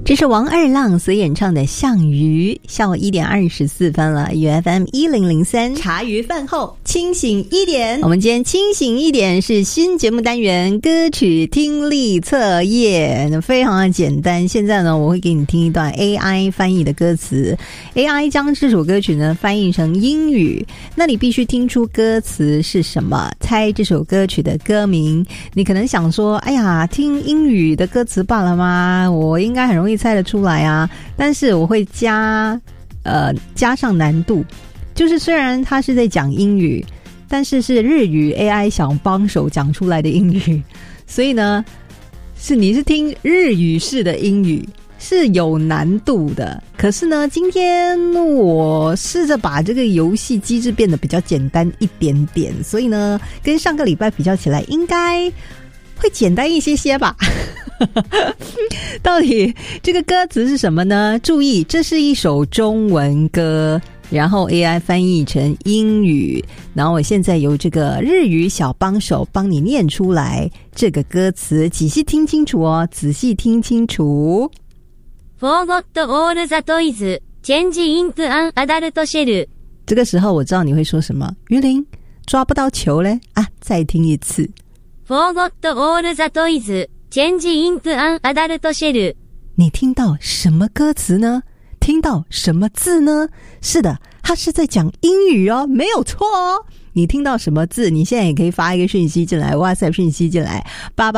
这是王二浪所演唱的《项羽》。下午1点24分了，FM 1003，茶余饭后清醒一点。我们今天清醒一点是新节目单元歌曲听力测验，非常的简单。现在呢，我会给你听一段 AI 翻译的歌词 ，AI 将这首歌曲呢翻译成英语，那你必须听出歌词是什么，猜这首歌曲的歌名。你可能想说，哎呀，听英语的歌词罢了吗？我应该很容易猜得出来啊，但是我会加上难度，就是虽然他是在讲英语，但是是日语 AI 小帮手讲出来的英语，所以呢，你是听日语式的英语，是有难度的。可是呢，今天我试着把这个游戏机制变得比较简单一点点，所以呢，跟上个礼拜比较起来，应该会简单一些些吧。到底这个歌词是什么呢？注意，这是一首中文歌，然后 AI 翻译成英语，然后我现在由这个日语小帮手帮你念出来这个歌词，仔细听清楚哦，仔细听清楚。 Forgot all the toys, change into an adult shell。 这个时候我知道你会说什么，于林抓不到球嘞啊！再听一次。 Forgot all the toys, change into an adult shell。 你听到什么歌词呢？听到什么字呢？是的，他是在讲英语哦，没有错哦。你听到什么字？你现在也可以发一个讯息进来 ，WhatsApp 讯息进来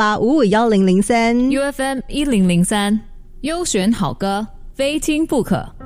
，88551003 UFM 1003，优选好歌，非听不可。